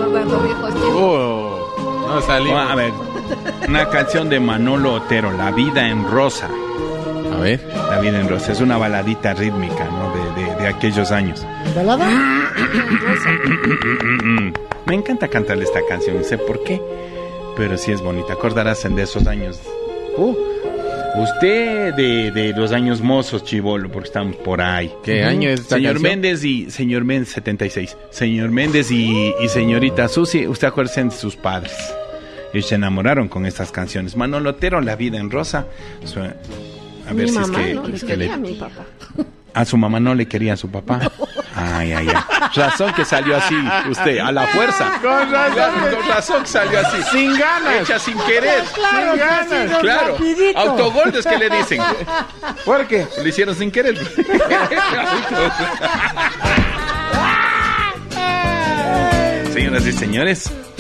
recordando viejos tiempos. No salimos. A ver, una canción de Manolo Otero, La vida en rosa. A ver. La vida en rosa, es una baladita rítmica, ¿no? De aquellos años. ¿Balada? Me encanta cantarle esta canción, no sé por qué, pero sí es bonita. Acordarás de esos años. Usted de los años mozos, chibolo, porque estamos por ahí. ¿Qué año es esta Señor canción? Señor Méndez, 76. Señor Méndez y señorita Susi, usted acuérdese de sus padres. Ellos se enamoraron con estas canciones. Manolo Otero, La vida en rosa. A ver Mi si mamá es no que, le es que quería a mi papá. a su mamá no le quería a su papá. No. Ay. Razón que salió así, usted, a la fuerza. Con razón que salió así. Sin ganas. Hecha sin querer. Claro, Sin ganas. Claro. Rapidito. Autogolpes que le dicen. ¿Por qué? Lo hicieron sin querer. Señoras y señores,